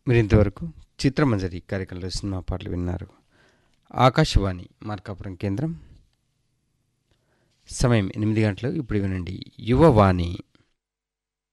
మీరు ఇంతవరకు చిత్రమంజరి కార్యక్రమంలో సినిమా పాటలు విన్నారు. ఆకాశవాణి మార్కాపురం కేంద్రం. సమయం 8 గంటలు. ఇప్పుడు వినండి యువవాణి.